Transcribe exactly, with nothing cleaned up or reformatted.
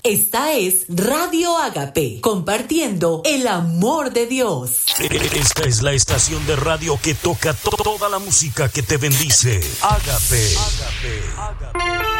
Esta es Radio Agape, compartiendo el amor de Dios. Esta es la estación de radio que toca to- toda la música que te bendice. Agape. Agape. Agape.